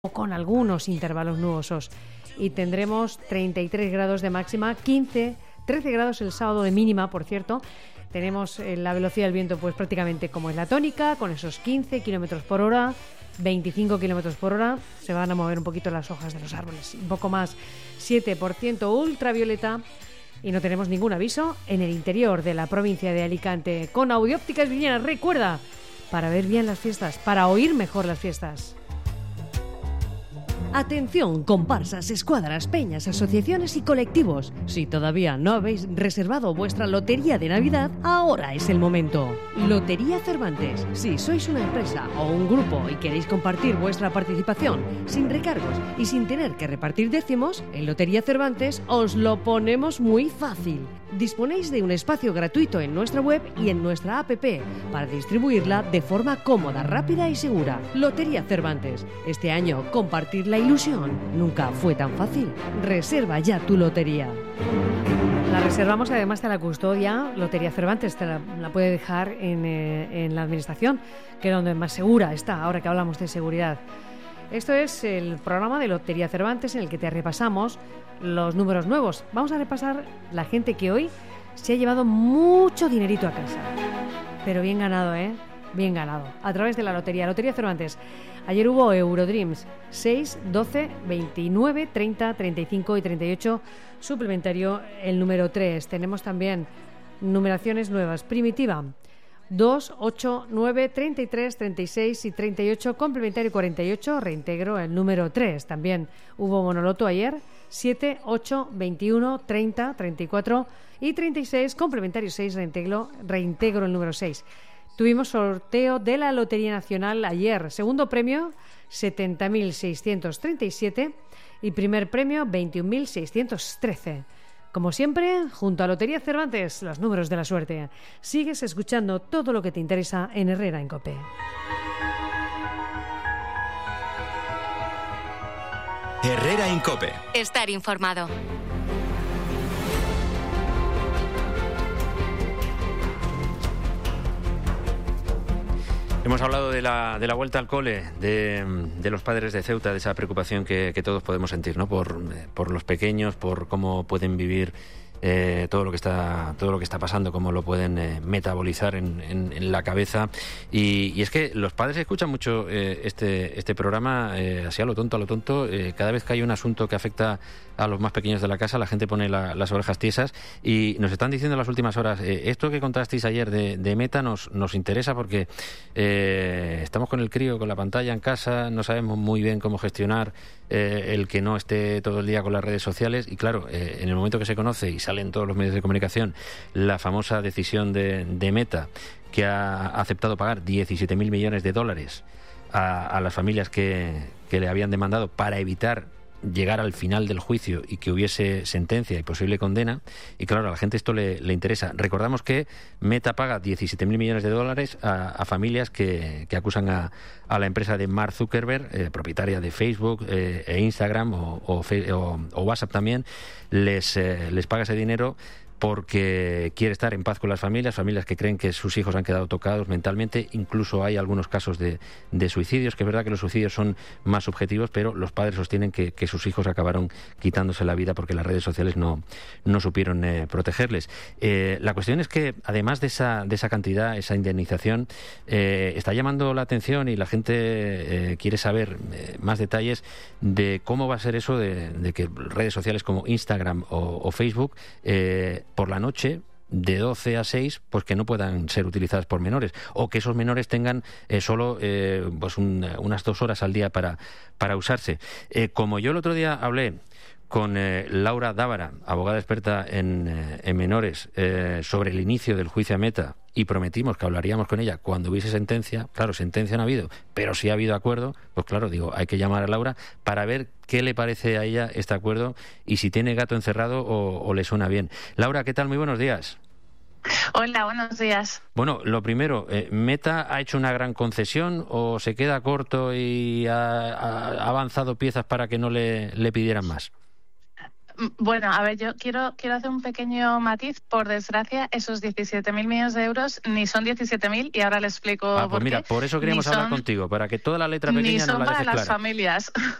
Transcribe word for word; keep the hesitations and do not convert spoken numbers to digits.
con algunos intervalos nubosos y tendremos treinta y tres grados de máxima, quince, trece grados el sábado de mínima, por cierto. Tenemos eh, la velocidad del viento pues prácticamente como es la tónica, con esos quince kilómetros por hora, veinticinco kilómetros por hora. Se van a mover un poquito las hojas de los árboles, un poco más, siete por ciento ultravioleta. Y no tenemos ningún aviso en el interior de la provincia de Alicante. Con Audiópticas Villena, recuerda, para ver bien las fiestas, para oír mejor las fiestas. Atención, comparsas, escuadras, peñas, asociaciones y colectivos. Si todavía no habéis reservado vuestra lotería de Navidad, ahora es el momento. Lotería Cervantes. Si sois una empresa o un grupo y queréis compartir vuestra participación sin recargos y sin tener que repartir décimos, en Lotería Cervantes os lo ponemos muy fácil. Disponéis de un espacio gratuito en nuestra web y en nuestra app para distribuirla de forma cómoda, rápida y segura. Lotería Cervantes. Este año, compartir la ilusión nunca fue tan fácil. Reserva ya tu lotería. La reservamos, además de la custodia. Lotería Cervantes te la, la puede dejar en, eh, en la administración, que es donde más segura está, ahora que hablamos de seguridad. Esto es el programa de Lotería Cervantes en el que te repasamos los números nuevos. Vamos a repasar la gente que hoy se ha llevado mucho dinerito a casa. Pero bien ganado, ¿eh? Bien ganado. A través de la lotería. Lotería Cervantes. Ayer hubo Eurodreams. seis, doce, veintinueve, treinta, treinta y cinco y treinta y ocho. Suplementario el número tres. Tenemos también numeraciones nuevas. Primitiva. dos, ocho, nueve, treinta y tres, treinta y seis y treinta y ocho, complementario cuarenta y ocho, reintegro el número tres. También hubo monoloto ayer, siete, ocho, veintiuno, treinta, treinta y cuatro y treinta y seis, complementario seis, reintegro, reintegro el número seis. Tuvimos sorteo de la Lotería Nacional ayer, segundo premio setenta mil seiscientos treinta y siete y primer premio veintiún mil seiscientos trece. Como siempre, junto a Lotería Cervantes, los números de la suerte. Sigues escuchando todo lo que te interesa en Herrera en COPE. Herrera en COPE. Estar informado. Hemos hablado de la, de la vuelta al cole, de, de los padres de Ceuta, de esa preocupación que, que todos podemos sentir, ¿no? Por, por los pequeños, por cómo pueden vivir eh, todo lo que está todo lo que está pasando, cómo lo pueden eh, metabolizar en, en, en la cabeza. Y, y es que los padres escuchan mucho eh, este, este programa, eh, así a lo tonto, a lo tonto. Eh, cada vez que hay un asunto que afecta a los más pequeños de la casa, la gente pone la, las orejas tiesas y nos están diciendo en las últimas horas, eh, esto que contasteis ayer de, de Meta nos, nos interesa porque eh, estamos con el crío, con la pantalla en casa, no sabemos muy bien cómo gestionar eh, el que no esté todo el día con las redes sociales y claro, eh, en el momento que se conoce y sale en todos los medios de comunicación la famosa decisión de, de Meta que ha aceptado pagar diecisiete mil millones de dólares a, a las familias que, que le habían demandado para evitar llegar al final del juicio y que hubiese sentencia y posible condena. Y claro, a la gente esto le, le interesa. Recordamos que Meta paga diecisiete mil millones de dólares a, a familias que, que acusan a, a la empresa de Mark Zuckerberg, eh, propietaria de Facebook eh, e Instagram o, o, o, o WhatsApp también, les, eh, les paga ese dinero porque quiere estar en paz con las familias, familias que creen que sus hijos han quedado tocados mentalmente. Incluso hay algunos casos de, de suicidios, que es verdad que los suicidios son más subjetivos, pero los padres sostienen que, que sus hijos acabaron quitándose la vida porque las redes sociales no, no supieron eh, protegerles. Eh, la cuestión es que, además de esa, de esa cantidad, esa indemnización, eh, está llamando la atención y la gente eh, quiere saber eh, más detalles de cómo va a ser eso de, de que redes sociales como Instagram o, o Facebook eh, por la noche de doce a seis, pues que no puedan ser utilizadas por menores o que esos menores tengan eh, solo eh, pues un, unas dos horas al día para, para usarse. Eh, como yo el otro día hablé con eh, Laura Dávara, abogada experta en, eh, en menores, eh, sobre el inicio del juicio a Meta y prometimos que hablaríamos con ella cuando hubiese sentencia. Claro, sentencia no ha habido, pero sí ha habido acuerdo. Pues claro, digo, hay que llamar a Laura para ver qué le parece a ella este acuerdo y si tiene gato encerrado o, o le suena bien. Laura, ¿qué tal? Muy buenos días. Hola, buenos días. Bueno, lo primero, eh, ¿Meta ha hecho una gran concesión o se queda corto y ha, ha avanzado piezas para que no le, le pidieran más? Bueno, a ver, yo quiero quiero hacer un pequeño matiz. Por desgracia, esos diecisiete mil millones de euros ni son diecisiete mil, y ahora le explico ah, pues por mira, qué. por eso queríamos hablar son, contigo, para que toda la letra pequeña ni son nos la para dejes las clara. familias.